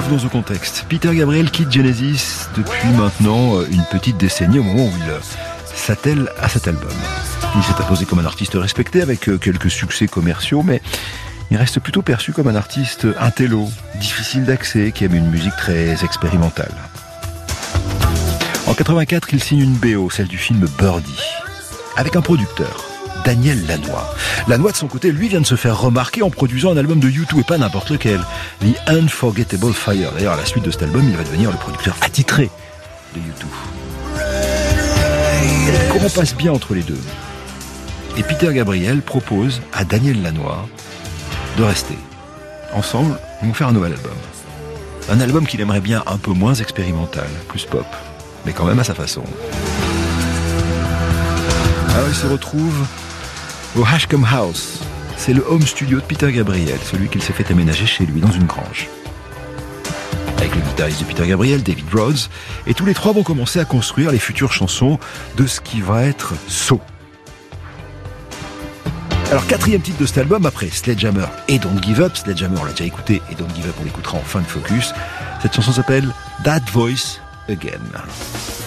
dans ce contexte. Peter Gabriel quitte Genesis depuis maintenant une petite décennie au moment où il s'attelle à cet album. Il s'est imposé comme un artiste respecté avec quelques succès commerciaux, mais il reste plutôt perçu comme un artiste intello, difficile d'accès, qui aime une musique très expérimentale. En 84, il signe une BO, celle du film Birdie, avec un producteur, Daniel Lanois. Lanois, de son côté, lui, vient de se faire remarquer en produisant un album de U2, et pas n'importe lequel, The Unforgettable Fire. D'ailleurs, à la suite de cet album, il va devenir le producteur attitré de U2. Le courant passe bien entre les deux. Et Peter Gabriel propose à Daniel Lanois de rester. Ensemble, ils vont faire un nouvel album. Un album qu'il aimerait bien un peu moins expérimental, plus pop, mais quand même à sa façon. Alors il se retrouve au Ashcombe House. C'est le home studio de Peter Gabriel, celui qu'il s'est fait aménager chez lui, dans une grange. Avec le guitariste de Peter Gabriel, David Rhodes, et tous les trois vont commencer à construire les futures chansons de ce qui va être So. Alors, quatrième titre de cet album, après Sledgehammer et Don't Give Up. Sledgehammer, on l'a déjà écouté, et Don't Give Up, on l'écoutera en fin de focus. Cette chanson s'appelle That Voice Again.